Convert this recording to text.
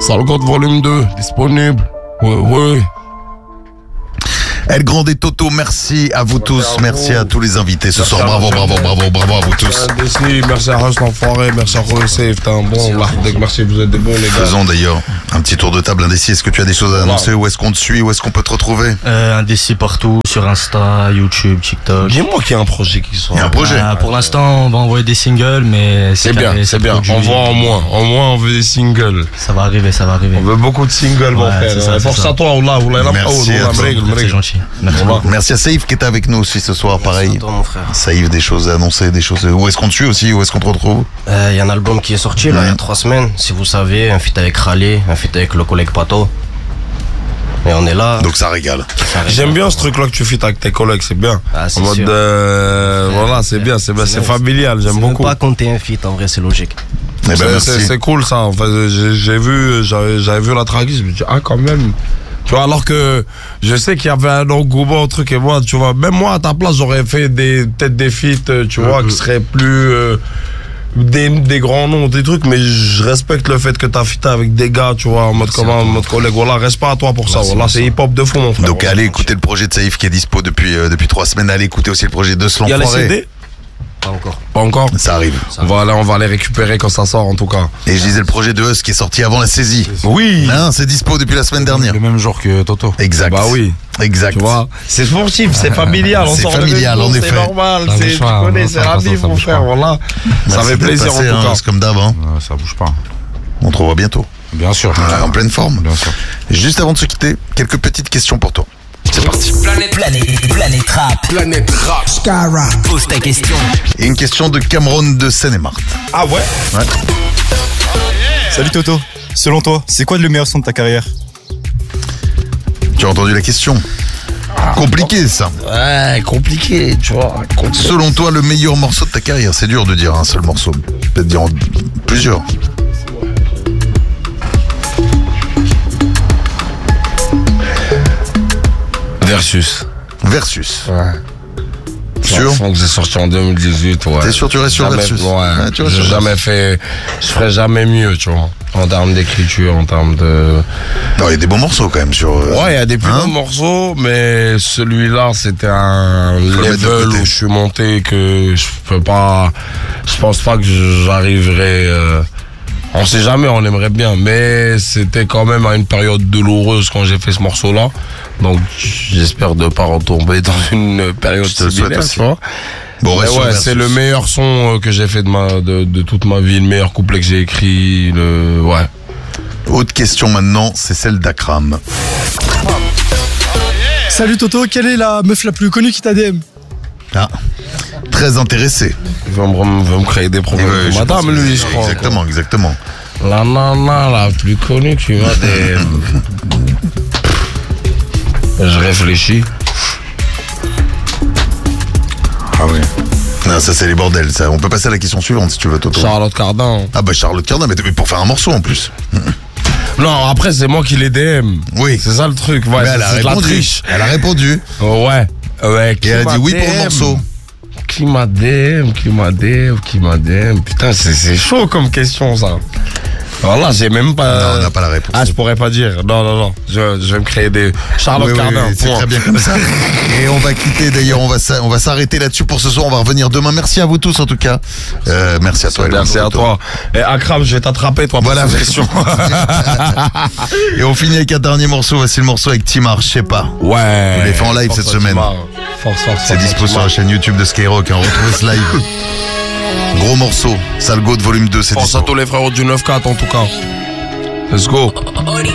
Salgote volume 2, disponible. Ouais. El Grande et Toto, merci à vous tous, merci à tous les invités ce soir, bravo à vous tous. Merci à Rush l'enfoiré, merci à Safe, t'es un bon, merci, vous êtes des bons les gars. Faisons d'ailleurs un petit tour de table, Indécis, est-ce que tu as des choses à annoncer, où est-ce qu'on te suit, où est-ce qu'on peut te retrouver? Indécis partout, sur Insta, YouTube, TikTok. Dis-moi qu'il y a un projet qui sort. Il y a un projet. Pour l'instant, on va envoyer des singles, mais c'est bien, on voit en moins, on veut des singles. Ça va arriver. On veut beaucoup de singles, mon frère. Force à toi, merci, c'est gentil. Merci à Saïf qui est avec nous aussi ce soir, pareil. Merci à toi, mon frère. Saïf, des choses à annoncer, des choses. Où est-ce qu'on te suit aussi, où est-ce qu'on te retrouve? Il y a un album qui est sorti là, il y a 3 semaines, si vous savez, un feat avec Raleigh, un feat avec le collègue Pato. Et on est là. Donc ça régale. J'aime bien ce truc là que tu fais avec tes collègues, c'est bien. C'est en mode voilà, c'est bien, c'est familial, j'aime beaucoup. Pas compter un feat, en vrai c'est logique. C'est cool ça, en fait, j'avais vu la tracklist, je me dis quand même. Tu vois, alors que je sais qu'il y avait un engouement, un truc, et moi, tu vois, même moi à ta place, j'aurais fait peut-être des feats, tu vois, qui seraient plus des grands noms, des trucs, mais je respecte le fait que t'as fité avec des gars, tu vois, en mode comment, en mode collègue. Voilà, reste pas à toi pour ça. Voilà, c'est hip-hop de fond, mon frère. Donc allez écouter le projet de Saïf qui est dispo depuis 3 semaines. Allez écouter aussi le projet de Slon. Il y a les CD? Pas encore. Ça arrive. Voilà, on va les récupérer quand ça sort en tout cas. Et je disais le projet de Us qui est sorti avant la saisie. Oui. C'est dispo depuis la semaine dernière. Le même jour que Toto. Exact. Bah oui. Exact. Tu vois, c'est sportif, c'est familial. C'est familial, en effet. C'est normal, tu connais, c'est rapide, mon frère. Voilà. Ça fait plaisir en tout cas. C'est comme d'hab. Ça bouge pas. On te revoit bientôt. Bien sûr. En pleine forme. Bien sûr. Juste avant de se quitter, quelques petites questions pour toi. C'est parti. Planète Rap. Skyrock. Pose ta question. Et une question de Cameron de Seine-et-Marthe. Ah ouais? Salut Toto. Selon toi, c'est quoi le meilleur son de ta carrière? Tu as entendu la question? Compliqué ça. Ouais, compliqué, tu vois. Selon toi, le meilleur morceau de ta carrière? C'est dur de dire un seul morceau. Peut-être dire plusieurs. Versus. Ouais. Sûr? Je pense que j'ai sorti en 2018, ouais. T'es sûr tu restes sur Versus? Ouais, je ferai jamais mieux, tu vois. En termes d'écriture, en termes de... Non, il y a des bons morceaux quand même sur... Ouais, il y a des plus bons morceaux, mais celui-là, c'était un level où je suis monté que je pense pas que j'arriverai... On sait jamais, on aimerait bien, mais c'était quand même à une période douloureuse quand j'ai fait ce morceau-là. Donc j'espère de pas retomber dans une période similaire, tu vois. Bon, ouais, c'est le meilleur son que j'ai fait de toute ma vie, le meilleur couplet que j'ai écrit. Ouais. Autre question maintenant, c'est celle d'Akram. Salut Toto, quelle est la meuf la plus connue qui t'a DM? Très intéressé. Il va me créer des problèmes. Madame, lui, je crois. Exactement. La nana la plus connue qui m'a DM. Je réfléchis. Ah oui. Non, ça c'est les bordels. Ça. On peut passer à la question suivante si tu veux, Toto. Charlotte Cardin. Ah bah Charlotte Cardin, mais pour faire un morceau en plus. Non, après c'est moi qui les DM. Oui. C'est ça le truc. Ouais, elle a répondu. Elle a répondu. Ouais. Et elle a dit oui pour le morceau. Qui m'a DM. Putain, c'est chaud comme question ça. Voilà, j'ai même pas... Non, on n'a pas la réponse. Je pourrais pas dire. Non. Je vais me créer des... Charlotte Cardin. C'est très bien comme ça. Et on va quitter d'ailleurs, on va s'arrêter là-dessus pour ce soir. On va revenir demain. Merci à vous tous en tout cas. Merci à toi. Merci à toi. Et Akram, je vais t'attraper toi. Voilà la question. Et on finit avec un dernier morceau. Voici le morceau avec Timar, je sais pas. Ouais. On l'ai fait en live cette semaine. Force. C'est dispo sur la chaîne YouTube de Skyrock. Retrouvez ce live. Gros morceau, Salgote volume 2, c'est dispo. Pense à tous les frérots du 9-4 en tout cas. Let's go.